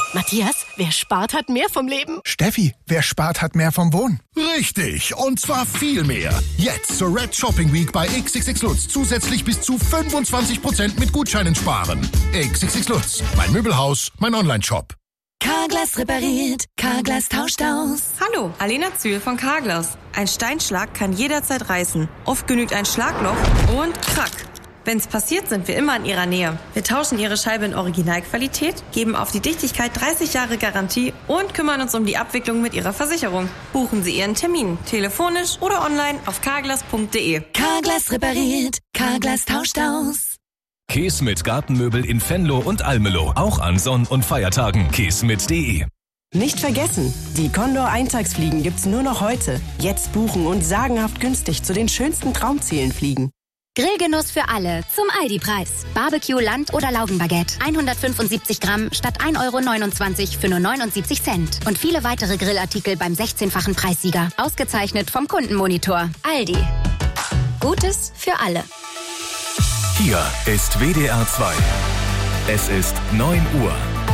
Matthias, wer spart, hat mehr vom Leben. Steffi, wer spart, hat mehr vom Wohnen. Richtig, und zwar viel mehr. Jetzt zur Red Shopping Week bei XXX Lutz zusätzlich bis zu 25% mit Gutscheinen sparen. XXX Lutz, mein Möbelhaus, mein Onlineshop. Carglass repariert, Carglass tauscht aus. Hallo, Alena Zühl von Carglass. Ein Steinschlag kann jederzeit reißen. Oft genügt ein Schlagloch und krack. Wenn's passiert, sind wir immer in Ihrer Nähe. Wir tauschen Ihre Scheibe in Originalqualität, geben auf die Dichtigkeit 30 Jahre Garantie und kümmern uns um die Abwicklung mit Ihrer Versicherung. Buchen Sie Ihren Termin, telefonisch oder online auf carglass.de. Carglass repariert, Carglass tauscht aus. Käse mit Gartenmöbel in Venlo und Almelo. Auch an Sonn- und Feiertagen. käsemit.de. Nicht vergessen, die Condor-Eintagsfliegen gibt's nur noch heute. Jetzt buchen und sagenhaft günstig zu den schönsten Traumzielen fliegen. Grillgenuss für alle zum Aldi-Preis. Barbecue, Land- oder Laugenbaguette. 175 Gramm statt 1,29 € für nur 79 Cent. Und viele weitere Grillartikel beim 16-fachen Preissieger. Ausgezeichnet vom Kundenmonitor. Aldi. Gutes für alle. Hier ist WDR 2. Es ist 9 Uhr.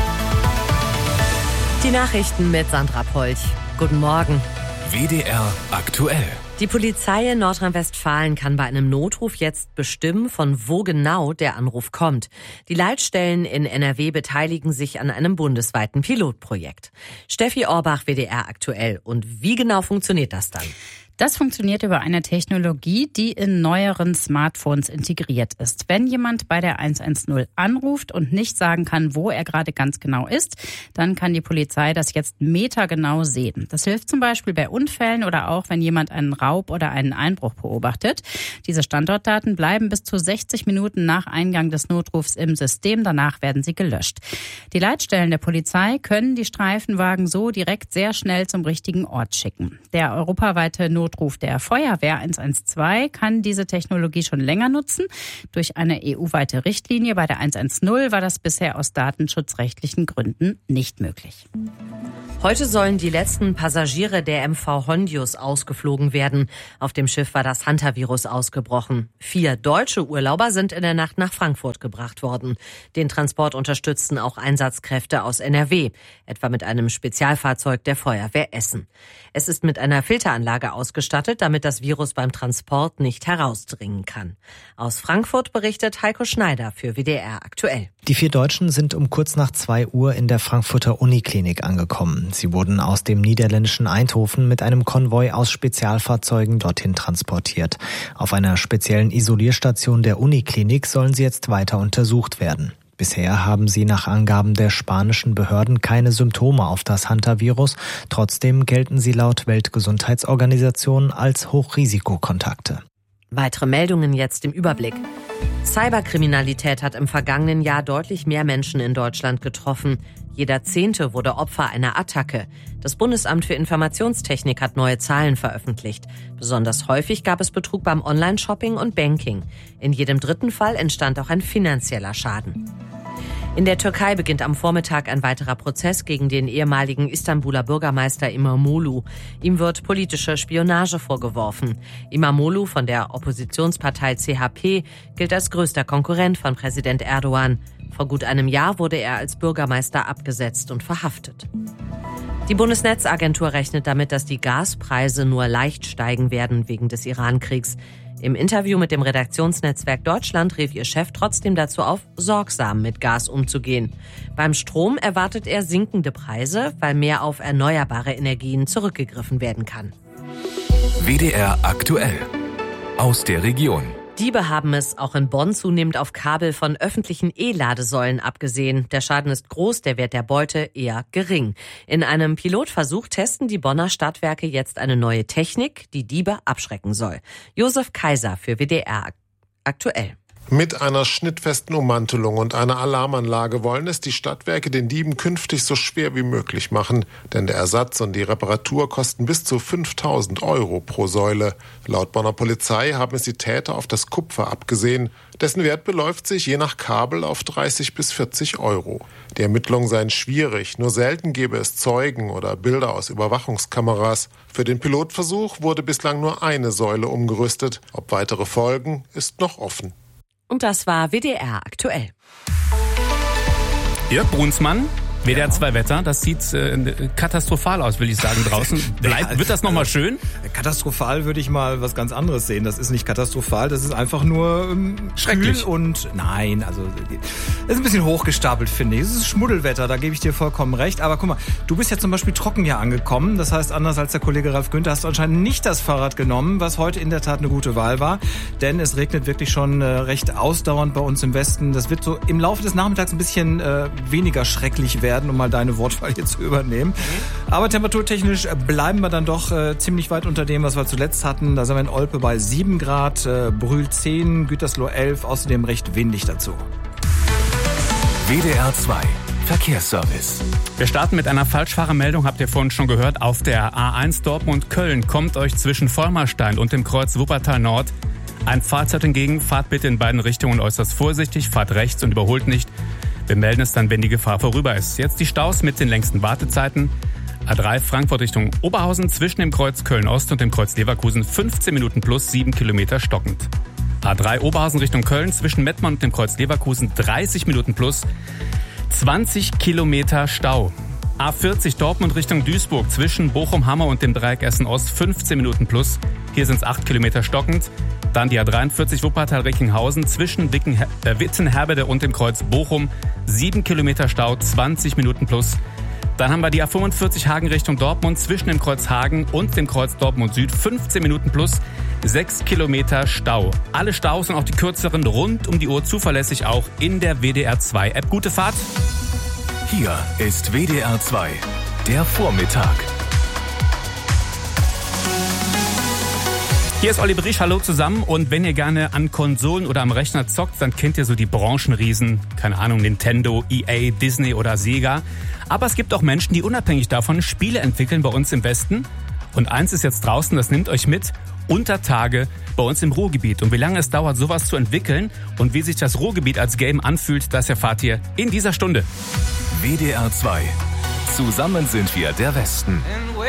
Die Nachrichten mit Sandra Polch. Guten Morgen. WDR aktuell. Die Polizei in Nordrhein-Westfalen kann bei einem Notruf jetzt bestimmen, von wo genau der Anruf kommt. Die Leitstellen in NRW beteiligen sich an einem bundesweiten Pilotprojekt. Steffi Orbach, WDR aktuell. Und wie genau funktioniert das dann? Das funktioniert über eine Technologie, die in neueren Smartphones integriert ist. Wenn jemand bei der 110 anruft und nicht sagen kann, wo er gerade ganz genau ist, dann kann die Polizei das jetzt metergenau sehen. Das hilft zum Beispiel bei Unfällen oder auch, wenn jemand einen Raub oder einen Einbruch beobachtet. Diese Standortdaten bleiben bis zu 60 Minuten nach Eingang des Notrufs im System. Danach werden sie gelöscht. Die Leitstellen der Polizei können die Streifenwagen so direkt sehr schnell zum richtigen Ort schicken. Der europaweite Notruf der Feuerwehr 112 kann diese Technologie schon länger nutzen. Durch eine EU-weite Richtlinie bei der 110 war das bisher aus datenschutzrechtlichen Gründen nicht möglich. Heute sollen die letzten Passagiere der MV Hondius ausgeflogen werden. Auf dem Schiff war das Hantavirus ausgebrochen. 4 deutsche Urlauber sind in der Nacht nach Frankfurt gebracht worden. Den Transport unterstützten auch Einsatzkräfte aus NRW, etwa mit einem Spezialfahrzeug der Feuerwehr Essen. Es ist mit einer Filteranlage ausgestattet, damit das Virus beim Transport nicht herausdringen kann. Aus Frankfurt berichtet Heiko Schneider für WDR aktuell. Die 4 Deutschen sind um kurz nach 2 Uhr in der Frankfurter Uniklinik angekommen. Sie wurden aus dem niederländischen Eindhoven mit einem Konvoi aus Spezialfahrzeugen dorthin transportiert. Auf einer speziellen Isolierstation der Uniklinik sollen sie jetzt weiter untersucht werden. Bisher haben sie nach Angaben der spanischen Behörden keine Symptome auf das Hantavirus. Trotzdem gelten sie laut Weltgesundheitsorganisation als Hochrisikokontakte. Weitere Meldungen jetzt im Überblick. Cyberkriminalität hat im vergangenen Jahr deutlich mehr Menschen in Deutschland getroffen. Jeder 10. wurde Opfer einer Attacke. Das Bundesamt für Informationstechnik hat neue Zahlen veröffentlicht. Besonders häufig gab es Betrug beim Online-Shopping und Banking. In jedem 3. Fall entstand auch ein finanzieller Schaden. In der Türkei beginnt am Vormittag ein weiterer Prozess gegen den ehemaligen Istanbuler Bürgermeister İmamoğlu. Ihm wird politische Spionage vorgeworfen. İmamoğlu von der Oppositionspartei CHP gilt als größter Konkurrent von Präsident Erdogan. Vor gut einem Jahr wurde er als Bürgermeister abgesetzt und verhaftet. Die Bundesnetzagentur rechnet damit, dass die Gaspreise nur leicht steigen werden wegen des Iran-Kriegs. Im Interview mit dem Redaktionsnetzwerk Deutschland rief ihr Chef trotzdem dazu auf, sorgsam mit Gas umzugehen. Beim Strom erwartet er sinkende Preise, weil mehr auf erneuerbare Energien zurückgegriffen werden kann. WDR aktuell. Aus der Region. Diebe haben es auch in Bonn zunehmend auf Kabel von öffentlichen E-Ladesäulen abgesehen. Der Schaden ist groß, der Wert der Beute eher gering. In einem Pilotversuch testen die Bonner Stadtwerke jetzt eine neue Technik, die Diebe abschrecken soll. Josef Kaiser für WDR aktuell. Mit einer schnittfesten Ummantelung und einer Alarmanlage wollen es die Stadtwerke den Dieben künftig so schwer wie möglich machen. Denn der Ersatz und die Reparatur kosten bis zu 5.000 € pro Säule. Laut Bonner Polizei haben es die Täter auf das Kupfer abgesehen. Dessen Wert beläuft sich je nach Kabel auf 30 bis 40 €. Die Ermittlungen seien schwierig. Nur selten gäbe es Zeugen oder Bilder aus Überwachungskameras. Für den Pilotversuch wurde bislang nur eine Säule umgerüstet. Ob weitere folgen, ist noch offen. Und das war WDR aktuell. Jörg Brunsmann. WDR 2 Wetter, das sieht katastrophal aus, will ich sagen, draußen. Wird das nochmal schön? Katastrophal würde ich mal was ganz anderes sehen. Das ist nicht katastrophal, das ist einfach nur schrecklich. Und nein, also das ist ein bisschen hochgestapelt, finde ich. Es ist Schmuddelwetter, da gebe ich dir vollkommen recht. Aber guck mal, du bist ja zum Beispiel trocken hier angekommen. Das heißt, anders als der Kollege Ralf Günther hast du anscheinend nicht das Fahrrad genommen, was heute in der Tat eine gute Wahl war. Denn es regnet wirklich schon recht ausdauernd bei uns im Westen. Das wird so im Laufe des Nachmittags ein bisschen weniger schrecklich werden, um mal deine Wortwahl hier zu übernehmen. Aber temperaturtechnisch bleiben wir dann doch ziemlich weit unter dem, was wir zuletzt hatten. Da sind wir in Olpe bei 7 Grad, Brühl 10, Gütersloh 11, außerdem recht windig dazu. WDR 2 Verkehrsservice. Wir starten mit einer Falschfahrermeldung, habt ihr vorhin schon gehört. Auf der A1 Dortmund-Köln kommt euch zwischen Vollmarstein und dem Kreuz Wuppertal Nord ein Fahrzeug entgegen. Fahrt bitte in beiden Richtungen äußerst vorsichtig, fahrt rechts und überholt nicht. Wir melden es dann, wenn die Gefahr vorüber ist. Jetzt die Staus mit den längsten Wartezeiten. A3 Frankfurt Richtung Oberhausen zwischen dem Kreuz Köln-Ost und dem Kreuz Leverkusen 15 Minuten plus 7 Kilometer stockend. A3 Oberhausen Richtung Köln zwischen Mettmann und dem Kreuz Leverkusen 30 Minuten plus 20 Kilometer Stau. A40 Dortmund Richtung Duisburg zwischen Bochum-Hammer und dem Dreieck Essen-Ost 15 Minuten plus. Hier sind es 8 Kilometer stockend. Dann die A43 Wuppertal-Recklinghausen zwischen Wittenherbede und dem Kreuz Bochum 7 Kilometer Stau, 20 Minuten plus. Dann haben wir die A45 Hagen Richtung Dortmund zwischen dem Kreuz Hagen und dem Kreuz Dortmund Süd 15 Minuten plus 6 Kilometer Stau. Alle Staus und auch die kürzeren rund um die Uhr zuverlässig auch in der WDR 2 App. Gute Fahrt! Hier ist WDR 2, der Vormittag. Hier ist Olli Briesch, hallo zusammen. Und wenn ihr gerne an Konsolen oder am Rechner zockt, dann kennt ihr so die Branchenriesen, keine Ahnung, Nintendo, EA, Disney oder Sega. Aber es gibt auch Menschen, die unabhängig davon Spiele entwickeln bei uns im Westen. Und eins ist jetzt draußen, das nimmt euch mit, unter Tage bei uns im Ruhrgebiet. Und wie lange es dauert, sowas zu entwickeln und wie sich das Ruhrgebiet als Game anfühlt, das erfahrt ihr in dieser Stunde. WDR 2. Zusammen sind wir der Westen.